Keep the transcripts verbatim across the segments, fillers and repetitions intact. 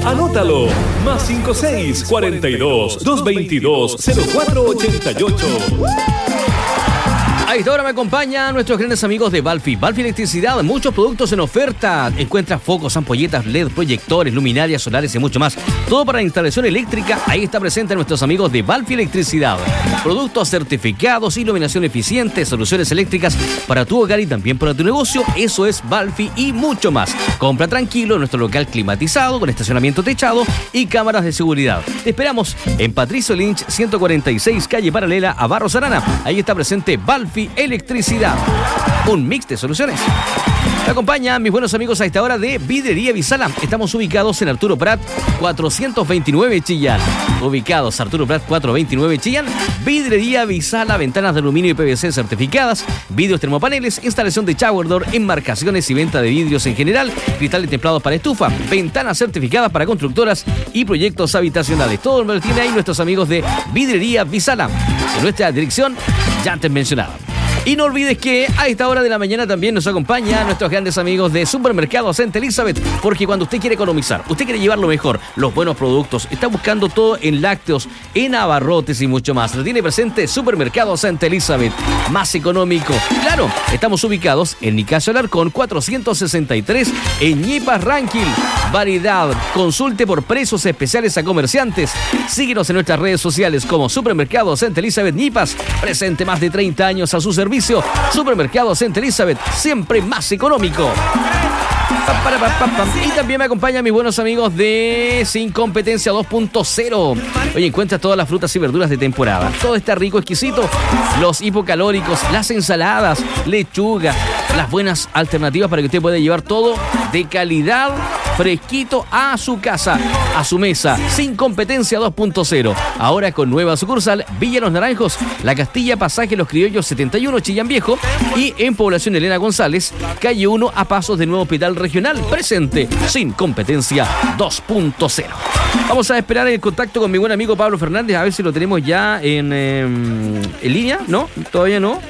Anótalo. Más cinco seis cuarenta y dos, doscientos veintidós, cero cuatro ochenta y ocho. A esta hora me acompañan nuestros grandes amigos de Balfi. Balfi Electricidad, muchos productos en oferta. Encuentra focos, ampolletas L E D, proyectores, luminarias solares y mucho más. Todo para la instalación eléctrica. Ahí está presente nuestros amigos de Balfi Electricidad. Productos certificados, iluminación eficiente, soluciones eléctricas para tu hogar y también para tu negocio. Eso es Balfi y mucho más. Compra tranquilo en nuestro local climatizado con estacionamiento techado y cámaras de seguridad. Te esperamos en Patricio Lynch ciento cuarenta y seis, calle paralela a Barros Arana. Ahí está presente Balfi Electricidad, un mix de soluciones. Me acompañan mis buenos amigos a esta hora de Vidrería Visala. Estamos ubicados en Arturo Prat cuatrocientos veintinueve Chillán. Ubicados Arturo Prat cuatrocientos veintinueve Chillán. Vidrería Visala, ventanas de aluminio y P V C certificadas, vidrios termopaneles, instalación de shower door, enmarcaciones y venta de vidrios en general, cristales templados para estufa, ventanas certificadas para constructoras y proyectos habitacionales. Todo lo tiene ahí nuestros amigos de Vidrería Visala. En nuestra dirección ya antes mencionada. Y no olvides que a esta hora de la mañana también nos acompañan nuestros grandes amigos de Supermercado Saint Elizabeth, porque cuando usted quiere economizar, usted quiere llevar lo mejor, los buenos productos, está buscando todo en lácteos, en abarrotes y mucho más. Lo tiene presente Supermercado Saint Elizabeth, más económico. Claro, estamos ubicados en Nicasio Alarcón cuatrocientos sesenta y tres, en Ñipas Ranquil. Variedad, consulte por precios especiales a comerciantes. Síguenos en nuestras redes sociales como Supermercado Saint Elizabeth Ñipas, presente más de treinta años a su servicio. Supermercado Saint Elizabeth, siempre más económico. Y también me acompañan mis buenos amigos de Sin Competencia dos punto cero. Oye, encuentras todas las frutas y verduras de temporada. Todo está rico, exquisito. Los hipocalóricos, las ensaladas, lechuga, las buenas alternativas para que usted pueda llevar todo de calidad, fresquito a su casa, a su mesa. Sin Competencia dos punto cero. Ahora con nueva sucursal, Villa Los Naranjos, La Castilla, Pasaje Los Criollos setenta y uno, Chillán Viejo. Y en Población Elena González, calle uno, a pasos del nuevo Hospital Regional. Presente Sin Competencia dos punto cero. Vamos a esperar el contacto con mi buen amigo Pablo Fernández, a ver si lo tenemos ya en, eh, en línea. ¿No? Todavía no.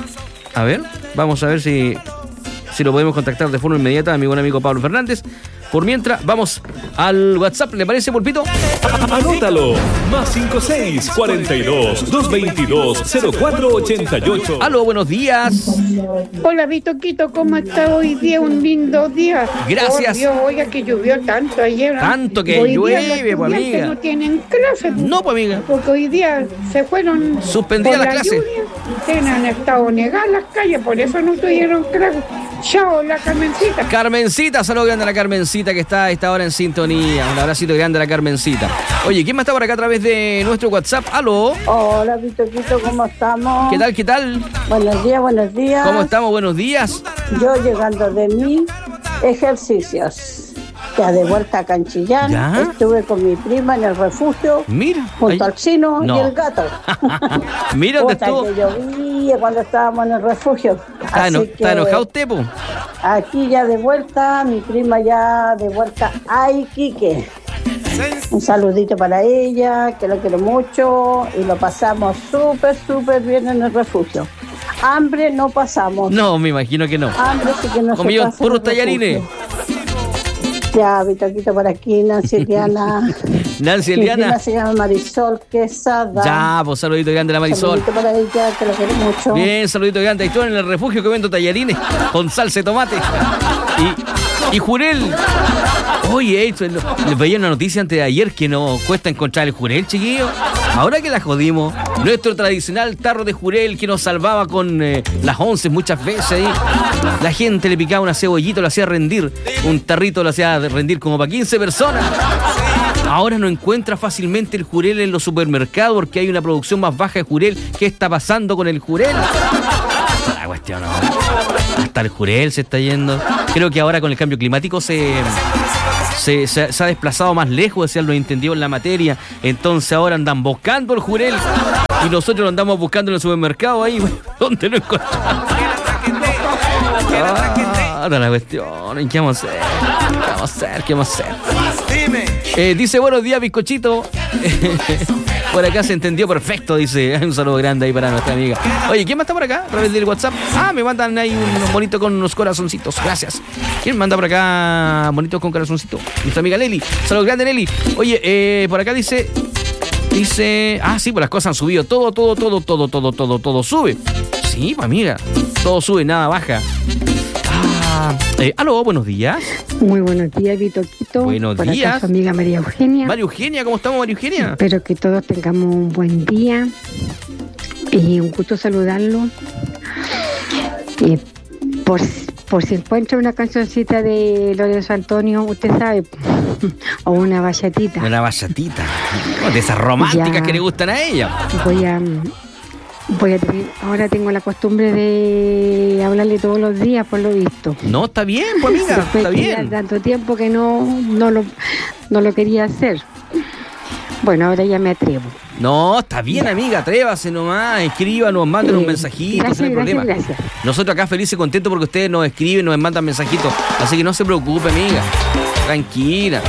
A ver, vamos a ver si, si lo podemos contactar de forma inmediata a mi buen amigo Pablo Fernández. Por mientras, vamos al WhatsApp. ¿Le parece, Pulpito? Anótalo. Más cinco seis cuarenta y dos, doscientos veintidós, cero cuatro ochenta y ocho. Aló, buenos días. Hola, Vitoquito, ¿cómo está hoy día? Un lindo día. Gracias. Oh, Dios, oiga, que llovió tanto ayer. Tanto que hoy llueve, día pues, amiga. no tienen clase. No, pues, amiga. Porque hoy día se fueron. Suspendida la clase. Lluvia, han estado negadas las calles, por eso no tuvieron clase. Chao, la Carmencita. Carmencita, saludos grande a la Carmencita que está a esta hora en sintonía. Un abracito grande a la Carmencita. Oye, ¿quién más está por acá a través de nuestro WhatsApp? ¿Aló? Hola, Vitoquito, ¿cómo estamos? ¿Qué tal, qué tal? Buenos días, buenos días. ¿Cómo estamos? Buenos días. Yo llegando de mis ejercicios. Ya de vuelta a Canchillán. ¿Ya? Estuve con mi prima en el refugio. Mira. Junto Ay. al chino No. y el gato. Mira dónde Puta, estuvo. que llovía cuando estábamos en el refugio. ¿Está, Así eno- que ¿Está enojado usted, po? aquí ya de vuelta, mi prima ya de vuelta a Iquique. Un saludito para ella, que la quiero mucho y lo pasamos súper, súper bien en el refugio. Hambre no pasamos. No, me imagino que no. Hambre sí que no se Comió pasa en puros el refugio. tallarines. Ya, Vitoquito por aquí, Nancy Eliana. Nancy Mi prima Eliana. se llama Marisol Quesada. Ya, pues saludito grande a la Marisol. Saludito para ella, que la quiero mucho. Bien, saludito grande. Ahí estoy en el refugio comiendo tallarines con salsa de tomate. Y, y jurel. Oye, esto, les veía una noticia antes de ayer que nos cuesta encontrar el jurel, chiquillo. Ahora que la jodimos, nuestro tradicional tarro de jurel que nos salvaba con eh, las once muchas veces. ¿eh? La gente le picaba una cebollita, lo hacía rendir. Un tarrito lo hacía rendir como para quince personas. Ahora no encuentra fácilmente el jurel en los supermercados porque hay una producción más baja de jurel. ¿Qué está pasando con el jurel? La cuestión, no. Hasta el jurel se está yendo. Creo que ahora con el cambio climático se... Se, se, se ha desplazado más lejos, decían los entendidos en la materia. Entonces ahora andan buscando el jurel y nosotros lo andamos buscando en el supermercado ahí. ¿Dónde lo encontramos? Ahora la cuestión, ¿qué vamos a hacer? ¿Qué vamos a hacer? ¿Qué vamos a hacer? Eh, dice, buenos días, bizcochito. Por acá se entendió perfecto, dice. Un saludo grande ahí para nuestra amiga. Oye, ¿quién más está por acá? A través del WhatsApp. Ah, me mandan ahí unos bonitos con unos corazoncitos. Gracias. ¿Quién manda por acá bonitos con corazoncitos? Nuestra amiga Leli. Saludos grande, Leli. Oye, eh, por acá dice... Dice... Ah, sí, pues las cosas han subido. Todo, todo, todo, todo, todo, todo, todo sube. Sí, pues amiga. Todo sube, nada baja. Ah, eh, aló, buenos días. Muy buenos días, Vitoquito. Buenos por días. Acá su amiga María Eugenia. María Eugenia, ¿cómo estamos, María Eugenia? Espero que todos tengamos un buen día. Y un gusto saludarlo. Y por, por si encuentra una cancioncita de Lorenzo Antonio, usted sabe, o una bachatita. Una bachatita. De esas románticas Ya. que le gustan a ella. Voy a... Voy a tener, ahora tengo la costumbre de hablarle todos los días, por lo visto. No, está bien, pues amiga, Después está que ya bien. tanto tiempo que no, no, lo, no lo quería hacer. Bueno, ahora ya me atrevo. No, está bien, amiga, atrévase nomás, escríbanos, mándenos Eh, un mensajito, gracias, no hay problema. gracias, gracias. Nosotros acá felices y contentos porque ustedes nos escriben, nos mandan mensajitos. Así que no se preocupe, amiga. Tranquila.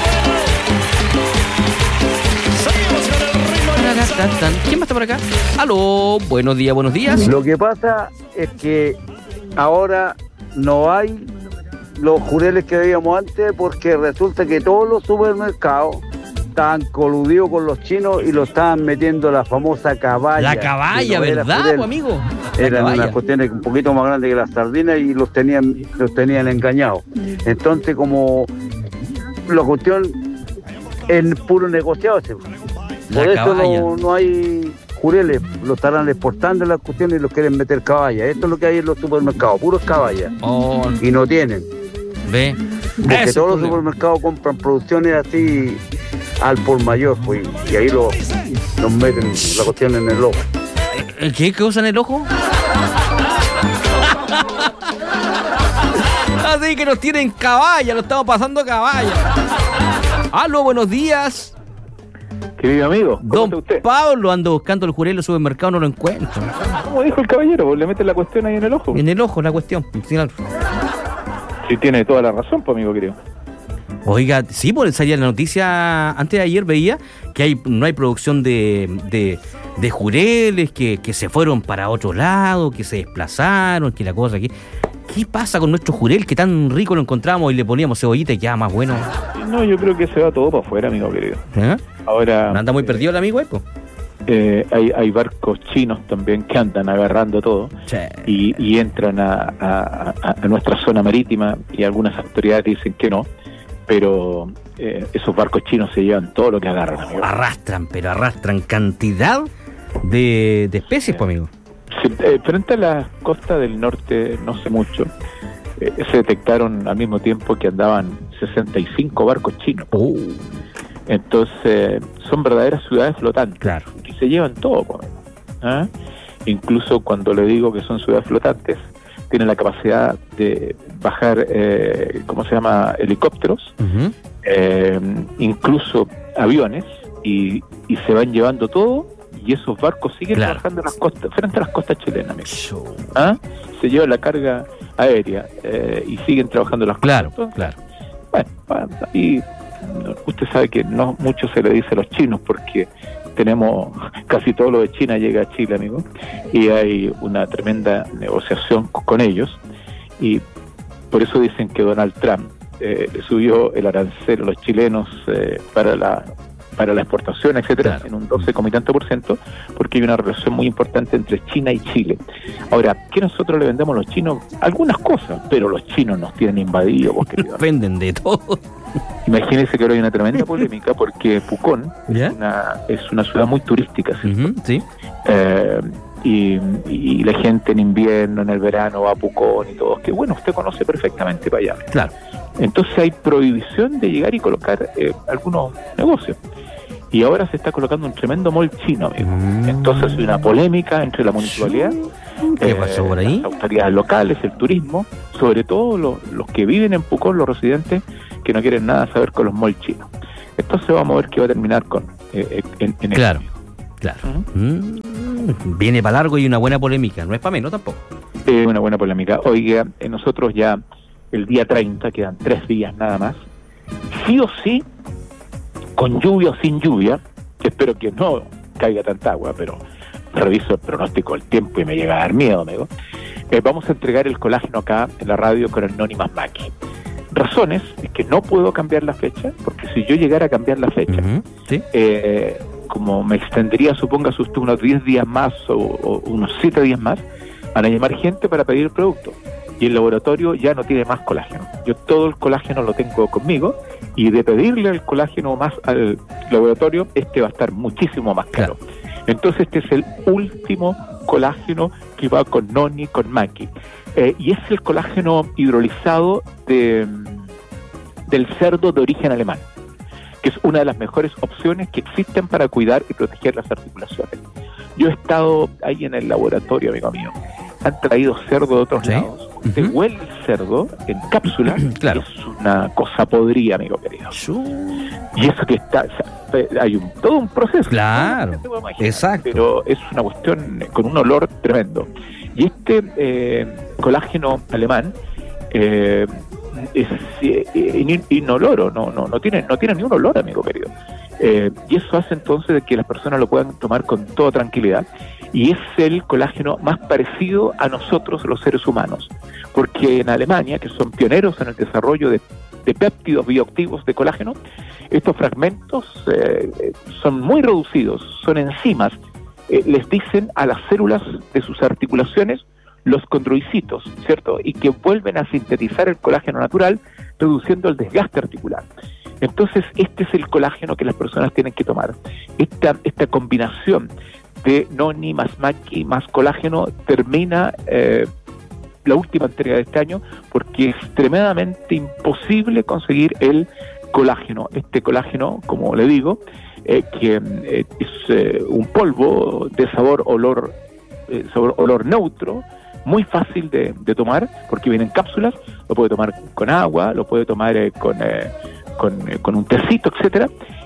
¿Quién más está por acá? Aló, buenos días, buenos días. Lo que pasa es que ahora no hay los jureles que veíamos antes porque resulta que todos los supermercados estaban coludidos con los chinos y lo estaban metiendo la famosa caballa. La caballa, que no era ¿verdad, jurel. po, amigo? La Eran caballa. unas cuestiones un poquito más grandes que las sardinas y los tenían, los tenían engañados. Entonces, como la cuestión en puro negociado, ese. La Por eso caballa. no, no hay jureles, lo estarán exportando las cuestiones y los quieren meter caballa. Esto es lo que hay en los supermercados, puros caballas. Oh, Y no tienen, ve. porque Ese es todos los el problema. supermercados compran producciones así al por mayor, pues, y ahí lo, nos meten la cuestión en el ojo. ¿El qué? ¿Qué usan el ojo? Así que nos tienen caballa, lo estamos pasando caballa. Aló, buenos días. Querido amigo, ¿cómo Don está usted? Pablo, ando buscando el jurel en el supermercado, no lo encuentro. Como dijo el caballero, pues le mete la cuestión ahí en el ojo. En el ojo la cuestión. Sí, claro. Sí, tiene toda la razón, pues amigo querido. Oiga, sí, por salía la noticia, antes de ayer veía que hay no hay producción de, de, de jureles, que, que se fueron para otro lado, que se desplazaron, que la cosa aquí. ¿Qué pasa con nuestro jurel que tan rico lo encontramos y le poníamos cebollita y quedaba más bueno? No, yo creo que se va todo para afuera, amigo querido. ¿Eh? Ahora ¿No anda muy perdido el amigo, Epo? eh, hay, hay barcos chinos también que andan agarrando todo y, y entran a, a, a, a nuestra zona marítima y algunas autoridades dicen que no, pero eh, esos barcos chinos se llevan todo lo que agarran, amigo. Arrastran, pero arrastran cantidad de, de especies, pues, amigo. Sí, eh, frente a la costa del norte, no sé mucho, eh, se detectaron al mismo tiempo que andaban sesenta y cinco barcos chinos. Oh, Entonces, son verdaderas ciudades flotantes. claro. Y se llevan todo. po, ¿ah? Incluso cuando le digo que son ciudades flotantes, tienen la capacidad de bajar, eh, ¿cómo se llama?, helicópteros, Uh-huh. eh, incluso aviones, y, y se van llevando todo, y esos barcos siguen Claro. trabajando en las costas, frente a las costas chilenas, amigo. ¿Ah? Se lleva la carga aérea eh, y siguen trabajando en las Claro, costas. claro. Bueno, y usted sabe que no mucho se le dice a los chinos porque tenemos casi todo lo de China llega a Chile, amigo, y hay una tremenda negociación con ellos, y por eso dicen que Donald Trump eh, subió el arancel a los chilenos eh, para la para la exportación, etcétera, Claro. en un doce coma y tanto por ciento, porque hay una relación muy importante entre China y Chile. Ahora, ¿qué nosotros le vendemos a los chinos? Algunas cosas, pero los chinos nos tienen invadidos, vos, querido. Venden de todo. Imagínense que ahora hay una tremenda polémica porque Pucón ¿Ya? es una, es una ciudad muy turística, ¿sí? Uh-huh, sí. Eh, y, y la gente en invierno, en el verano va a Pucón y todo, que bueno, usted conoce perfectamente para allá. Claro. Entonces hay prohibición de llegar y colocar eh, algunos negocios. Y ahora se está colocando un tremendo mall chino, amigo. Mm. Entonces hay una polémica entre la municipalidad, ¿Qué pasó por ahí? las autoridades locales, el turismo, sobre todo los, los que viven en Pucón, los residentes, que no quieren nada saber con los malls chinos. Entonces vamos a ver qué va a terminar con eh, en, en Claro, eso. claro. Ujú. Mm, viene para largo y una buena polémica, no es para menos tampoco. Eh, una buena polémica. Oiga, eh, nosotros ya el día treinta, quedan tres días nada más, sí o sí, con lluvia o sin lluvia, espero que no caiga tanta agua, pero reviso el pronóstico del tiempo y me llega a dar miedo, amigo. Eh, vamos a entregar el colágeno acá en la radio con el Noni más Maki. Razones es que no puedo cambiar la fecha, porque si yo llegara a cambiar la fecha, uh-huh. ¿Sí? eh, como me extendería, supongase usted, unos diez días más o, o unos siete días más, van a llamar gente para pedir el producto. Y el laboratorio ya no tiene más colágeno. Yo todo el colágeno lo tengo conmigo, y de pedirle el colágeno más al laboratorio, este va a estar muchísimo más caro. Claro. Entonces este es el último colágeno que va con Noni, con Maki. Eh, y es el colágeno hidrolizado de, del cerdo de origen alemán, que es una de las mejores opciones que existen para cuidar y proteger las articulaciones. Yo he estado ahí en el laboratorio, amigo mío. Han traído cerdo de otros ¿Sí? lados. Usted uh-huh. huele el cerdo en cápsula, claro. Es una cosa podrida, amigo querido. Uh. Y eso que está, o sea, hay un, todo un proceso. Claro, ¿no? exacto. Pero es una cuestión con un olor tremendo. Y este eh, colágeno alemán eh, es eh, in, inoloro, no, no, no tiene, no tiene ni un olor, amigo querido. Eh, y eso hace entonces de que las personas lo puedan tomar con toda tranquilidad. Y es el colágeno más parecido a nosotros los seres humanos, porque en Alemania, que son pioneros en el desarrollo de, de péptidos bioactivos de colágeno, estos fragmentos eh, son muy reducidos, son enzimas, eh, les dicen a las células de sus articulaciones los condroicitos, ¿cierto? Y que vuelven a sintetizar el colágeno natural, reduciendo el desgaste articular. Entonces, este es el colágeno que las personas tienen que tomar. Esta, esta combinación de Noni más Maki más colágeno termina eh, la última entrega de este año, porque es extremadamente imposible conseguir el colágeno. Este colágeno, como le digo, eh, que eh, es eh, un polvo de sabor olor eh, sabor olor neutro, muy fácil de, de tomar, porque viene en cápsulas, lo puede tomar con agua, lo puede tomar eh, con, eh, con, eh, con un tecito, etcétera,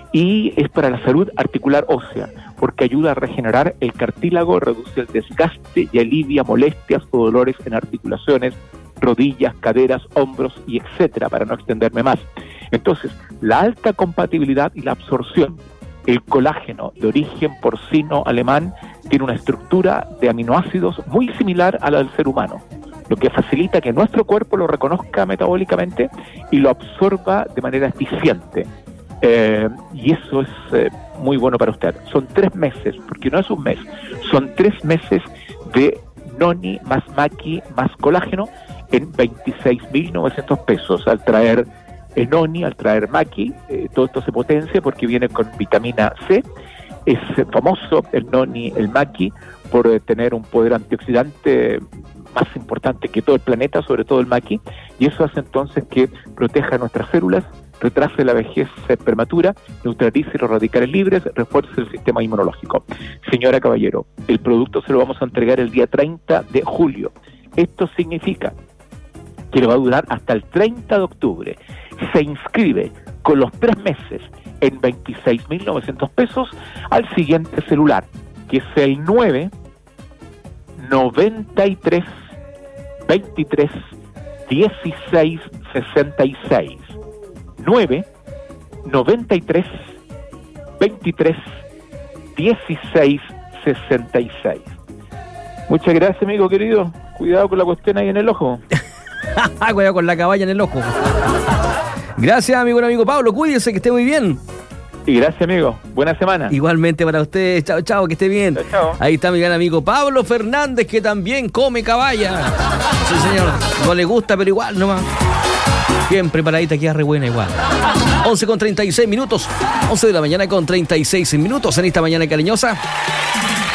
y es para la salud articular ósea, porque ayuda a regenerar el cartílago, reduce el desgaste y alivia molestias o dolores en articulaciones, rodillas, caderas, hombros y etcétera, para no extenderme más. Entonces, la alta compatibilidad y la absorción, el colágeno de origen porcino alemán tiene una estructura de aminoácidos muy similar a la del ser humano, lo que facilita que nuestro cuerpo lo reconozca metabólicamente y lo absorba de manera eficiente. Eh, y eso es eh, muy bueno para usted. Son tres meses, porque no es un mes, son tres meses de Noni más Maki más colágeno en veintiséis mil novecientos pesos. Al traer eh, Noni, al traer Maki, eh, todo esto se potencia porque viene con vitamina C. Es eh, famoso el Noni, el Maki, por eh, tener un poder antioxidante más importante que todo el planeta, sobre todo el Maki, y eso hace entonces que proteja nuestras células, retrase la vejez prematura, neutralice los radicales libres, refuerce el sistema inmunológico. Señora caballero, el producto se lo vamos a entregar el día treinta de julio. Esto significa que le va a durar hasta el treinta de octubre. Se inscribe con los tres meses en veintiséis mil novecientos pesos al siguiente celular, que es el nueve noventa y tres veintitrés dieciséis sesenta y seis. nueve noventa y tres veintitrés dieciséis sesenta y seis. Muchas gracias, amigo querido. Cuidado con la cuestión ahí en el ojo. Cuidado con la caballa en el ojo. Gracias, mi buen amigo Pablo. Cuídese, que esté muy bien. Y gracias, amigo. Buena semana. Igualmente para usted. Chao, chao, que esté bien. Chao, chao. Ahí está mi gran amigo Pablo Fernández, que también come caballa. Sí, señor. No le gusta, pero igual nomás. Bien preparadita, queda re buena igual. once con treinta y seis minutos. once de la mañana con treinta y seis minutos en esta mañana cariñosa.